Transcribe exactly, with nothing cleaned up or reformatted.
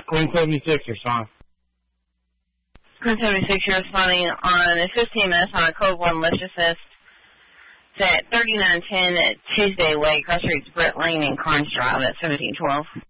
Queen seventy-six, respond. Queen seventy-six, you're responding on a fifteen minutes on a code one Licious Assist. It's at thirty-nine ten at Tuesday Way, cross streets Brett Lane and Carnes Drive at seventeen twelve.